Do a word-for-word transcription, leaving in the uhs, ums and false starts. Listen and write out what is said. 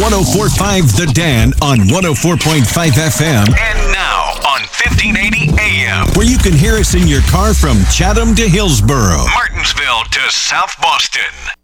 one oh four point five The Dan on one oh four point five F M. And now on fifteen eighty A M. Where you can hear us in your car from Chatham to Hillsboro, Martinsville to South Boston.